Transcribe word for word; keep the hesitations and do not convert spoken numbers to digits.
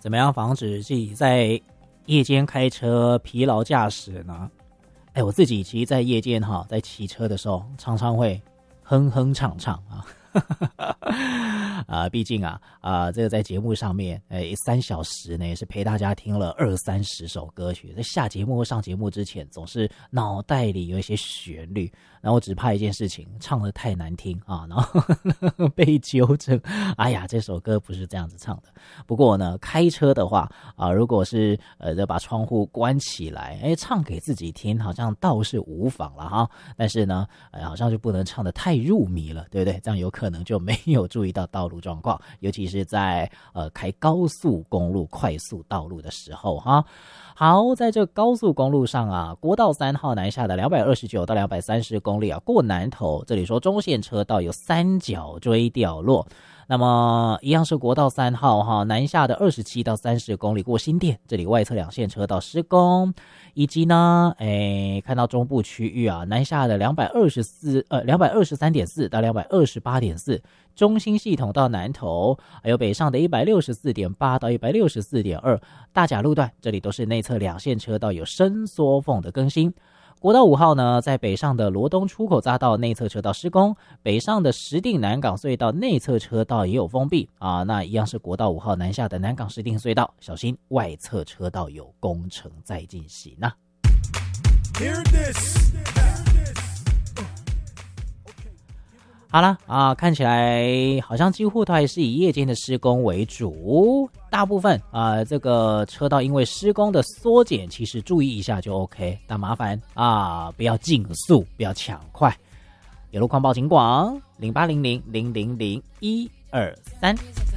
怎么样防止自己在夜间开车疲劳驾驶呢？哎，我自己其实在夜间哈，在骑车的时候，常常会哼哼唱唱啊。啊，毕竟啊啊，这个在节目上面，诶，三小时呢也是陪大家听了二三十首歌曲。在下节目或上节目之前，总是脑袋里有一些旋律，然后我只怕一件事情，唱得太难听啊，然后被纠正。哎呀，这首歌不是这样子唱的。不过呢，开车的话啊，如果是呃把窗户关起来，哎，唱给自己听，好像倒是无妨了哈。但是呢，呃，好像就不能唱得太入迷了，对不对？这样有可能就没有注意到道路状况，尤其是在呃开高速公路、快速道路的时候哈。好，在这高速公路上啊，国道三号南下的两百二十九到两百三十公里啊，过南投，这里说中线车道有三角锥掉落。那么一样是国道三号哈，南下的二十七到三十公里过新店，这里外侧两线车道施工，以及呢，诶，看到中部区域啊，南下的两百二十四呃两百二十三点四到两百二十八点四，中兴系统到南投，还有北上的一百六十四点八到一百六十四点二，大甲路段这里都是内侧两线车道有伸缩缝的更新。国道五号呢，在北上的罗东出口匝道内侧车道施工，北上的石碇南港隧道内侧车道也有封闭啊。那一样是国道五号南下的南港石碇隧道，小心外侧车道有工程在进行啊。好了啊，看起来好像几乎都还是以夜间的施工为主，大部分啊这个车道因为施工的缩减，其实注意一下就 OK， 但麻烦啊不要竞速，不要抢快。有路况报警广零八零零零零零一二三。